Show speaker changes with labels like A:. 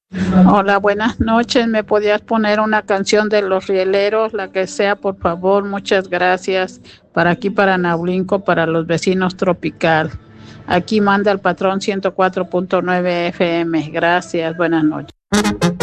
A: Hola, buenas noches. ¿Me podías poner una canción de Los Rieleros, la que sea, por favor? Muchas gracias. Para aquí, para Naulinco, para los vecinos Tropical. Aquí manda el patrón 104.9 FM. Gracias, buenas noches.